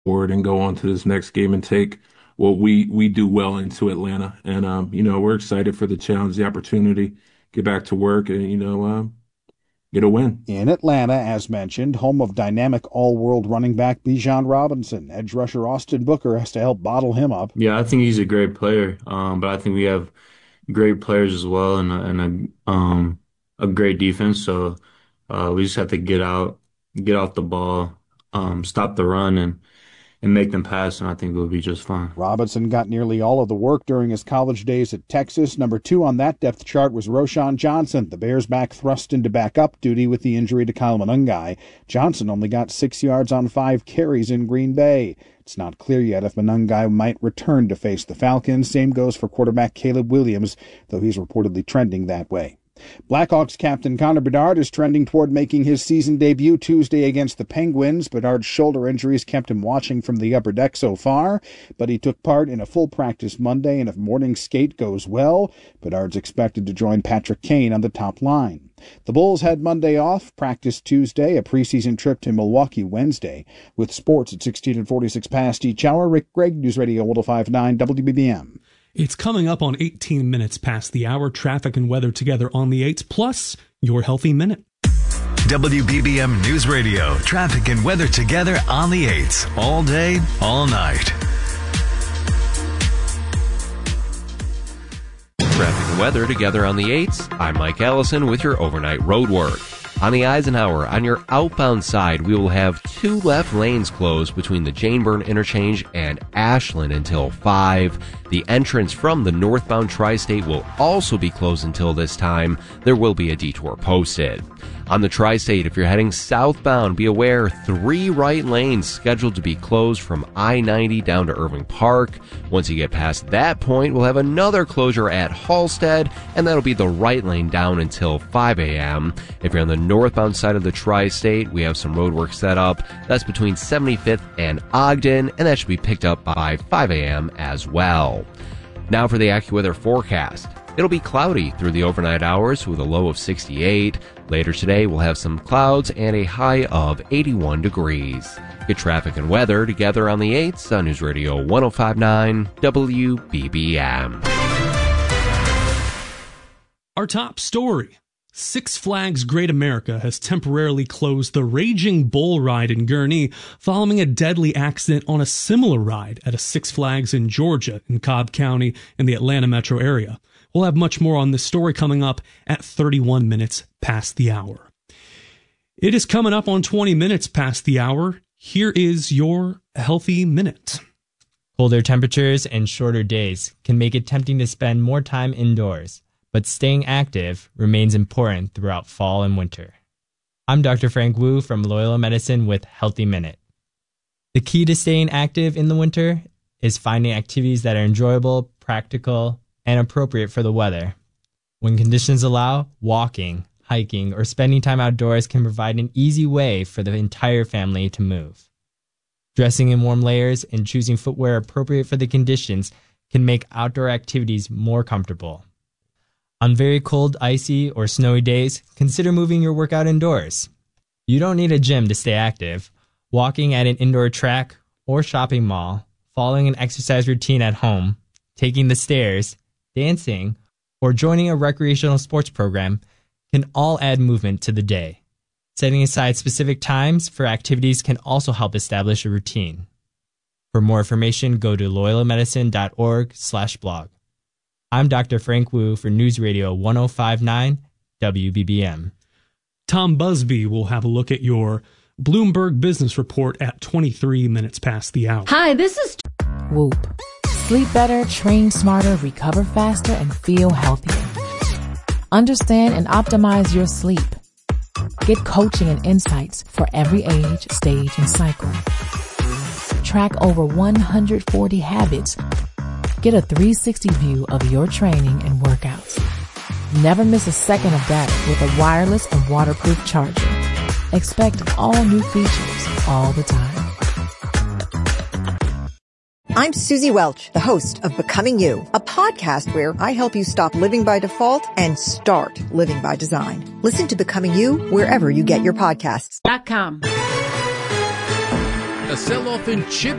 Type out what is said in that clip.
forward and go on to this next game and take what we do well into Atlanta. And we're excited for the challenge, the opportunity, get back to work and get a win. In Atlanta, as mentioned, home of dynamic all-world running back Bijan Robinson. Edge rusher Austin Booker has to help bottle him up. Yeah, I think he's a great player. But I think we have great players as well and a great defense. So we just have to get off the ball, stop the run and make them pass, and I think we'll be just fine. Robinson got nearly all of the work during his college days at Texas. Number 2 on that depth chart was Roschon Johnson, the Bears back thrust into backup duty with the injury to Kyle Monangai. Johnson only got 6 yards on 5 carries in Green Bay. It's not clear yet if Monangai might return to face the Falcons. Same goes for quarterback Caleb Williams, though he's reportedly trending that way. Blackhawks captain Connor Bedard is trending toward making his season debut Tuesday against the Penguins. Bedard's shoulder injuries kept him watching from the upper deck so far, but he took part in a full practice Monday, and if morning skate goes well, Bedard's expected to join Patrick Kane on the top line. The Bulls had Monday off, practice Tuesday, a preseason trip to Milwaukee Wednesday. With sports at 16 and 46 past each hour, Rick Gregg, News Radio 105.9 WBBM. It's coming up on 18 minutes past the hour. Traffic and weather together on the 8s, plus your Healthy Minute. WBBM News Radio. Traffic and weather together on the 8s. All day, all night. Traffic and weather together on the 8s. I'm Mike Allison with your overnight road work. On the Eisenhower, on your outbound side, we will have 2 left lanes closed between the Jane Byrne interchange and Ashland until 5. The entrance from the northbound Tri-State will also be closed until this time. There will be a detour posted. On the Tri-State, if you're heading southbound, be aware 3 right lanes scheduled to be closed from I-90 down to Irving Park. Once you get past that point, we'll have another closure at Halstead, and that'll be the right lane down until 5 a.m. If you're on the northbound side of the Tri-State, we have some road work set up. That's between 75th and Ogden, and that should be picked up by 5 a.m. as well. Now for the AccuWeather forecast. It'll be cloudy through the overnight hours with a low of 68. Later today, we'll have some clouds and a high of 81 degrees. Get traffic and weather together on the 8s on News Radio 105.9 WBBM. Our top story. Six Flags Great America has temporarily closed the Raging Bull ride in Gurnee following a deadly accident on a similar ride at a Six Flags in Georgia in Cobb County in the Atlanta metro area. We'll have much more on this story coming up at 31 minutes past the hour. It is coming up on 20 minutes past the hour. Here is your Healthy Minute. Colder temperatures and shorter days can make it tempting to spend more time indoors, but staying active remains important throughout fall and winter. I'm Dr. Frank Wu from Loyola Medicine with Healthy Minute. The key to staying active in the winter is finding activities that are enjoyable, practical, and appropriate for the weather. When conditions allow, walking, hiking, or spending time outdoors can provide an easy way for the entire family to move. Dressing in warm layers and choosing footwear appropriate for the conditions can make outdoor activities more comfortable. On very cold, icy, or snowy days, consider moving your workout indoors. You don't need a gym to stay active. Walking at an indoor track or shopping mall, following an exercise routine at home, taking the stairs, dancing, or joining a recreational sports program can all add movement to the day. Setting aside specific times for activities can also help establish a routine. For more information, go to loyolamedicine.org/blog. I'm Dr. Frank Wu for News Radio 105.9 WBBM. Tom Busby will have a look at your Bloomberg Business Report at 23 minutes past the hour. Hi, this is Whoop. Sleep better, train smarter, recover faster, and feel healthier. Understand and optimize your sleep. Get coaching and insights for every age, stage, and cycle. Track over 140 habits. Get a 360 view of your training and workouts. Never miss a second of data with a wireless and waterproof charger. Expect all new features all the time. I'm Susie Welch, the host of Becoming You, a podcast where I help you stop living by default and start living by design. Listen to Becoming You wherever you get your podcasts. .com. a sell-off in chip